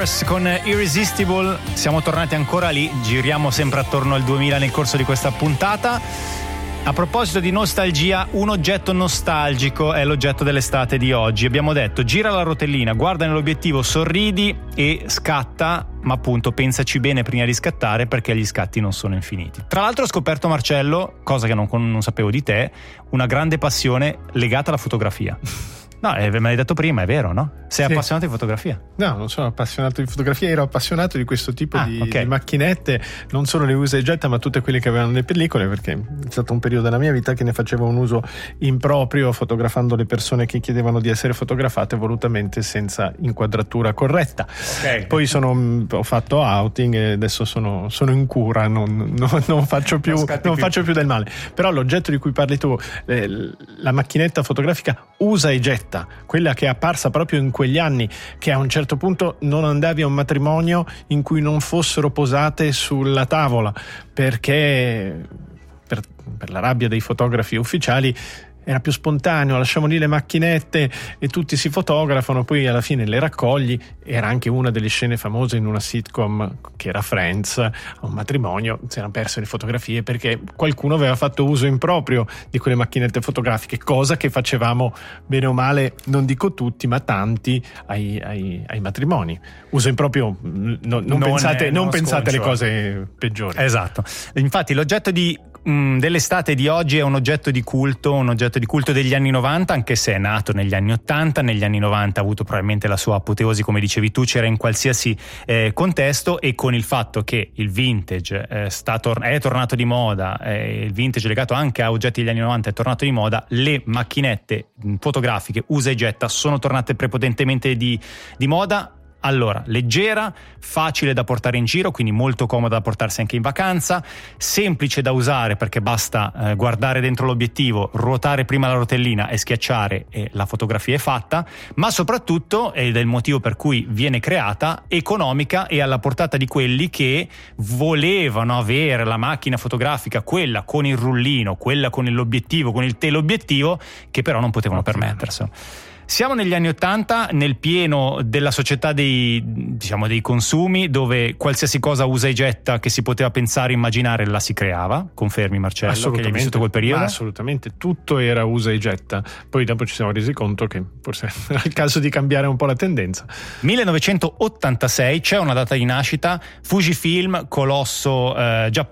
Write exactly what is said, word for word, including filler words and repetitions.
Colors con Irresistible. Siamo tornati ancora lì, giriamo sempre attorno al duemila nel corso di questa puntata. A proposito di nostalgia, un oggetto nostalgico è l'oggetto dell'estate di oggi. Abbiamo detto, gira la rotellina, guarda nell'obiettivo, sorridi e scatta, ma appunto pensaci bene prima di scattare, perché gli scatti non sono infiniti. Tra l'altro ho scoperto, Marcello, cosa che non, non sapevo di te, una grande passione legata alla fotografia. No, eh, me l'hai detto prima, è vero, no? Sei sì. appassionato di fotografia? No, non sono appassionato di fotografia, ero appassionato di questo tipo ah, di, okay. di macchinette, non solo le usa e getta, ma tutte quelle che avevano le pellicole, perché è stato un periodo della mia vita che ne facevo un uso improprio, fotografando le persone che chiedevano di essere fotografate volutamente senza inquadratura corretta. Okay. Poi sono, ho fatto outing e adesso sono, sono in cura, non, non, non, faccio, più, non, non più. faccio più del male. Però l'oggetto di cui parli tu, eh, la macchinetta fotografica usa e getta, quella che è apparsa proprio in quegli anni, che a un certo punto non andavi a un matrimonio in cui non fossero posate sulla tavola, perché per, per la rabbia dei fotografi ufficiali era più spontaneo, lasciamo lì le macchinette e tutti si fotografano, poi alla fine le raccogli. Era anche una delle scene famose in una sitcom che era Friends, a un matrimonio si erano perse le fotografie perché qualcuno aveva fatto uso improprio di quelle macchinette fotografiche, cosa che facevamo bene o male, non dico tutti ma tanti ai, ai, ai matrimoni. Uso improprio, no, non, non pensate, non pensate alle cose peggiori. Esatto, infatti l'oggetto di Mm, dell'estate di oggi è un oggetto di culto, un oggetto di culto degli anni novanta, anche se è nato negli anni ottanta. Negli anni novanta ha avuto probabilmente la sua apoteosi, come dicevi tu, c'era in qualsiasi eh, contesto, e con il fatto che il vintage eh, sta tor- è tornato di moda, eh, il vintage legato anche a oggetti degli anni novanta è tornato di moda, le macchinette fotografiche usa e getta sono tornate prepotentemente di, di moda. Allora, leggera, facile da portare in giro, quindi molto comoda da portarsi anche in vacanza, semplice da usare perché basta eh, guardare dentro l'obiettivo, ruotare prima la rotellina e schiacciare e la fotografia è fatta, ma soprattutto, ed è il motivo per cui viene creata, economica e alla portata di quelli che volevano avere la macchina fotografica, quella con il rullino, quella con l'obiettivo, con il teleobiettivo, che però non potevano permetterselo. Siamo negli anni ottanta, nel pieno della società dei, diciamo, dei consumi, dove qualsiasi cosa usa e getta che si poteva pensare, immaginare, la si creava. Confermi, Marcello, che hai vissuto quel periodo? Ma assolutamente, tutto era usa e getta. Poi dopo ci siamo resi conto che forse era il caso di cambiare un po' la tendenza. millenovecentottantasei, c'è una data di nascita, Fujifilm, colosso eh, giapponese,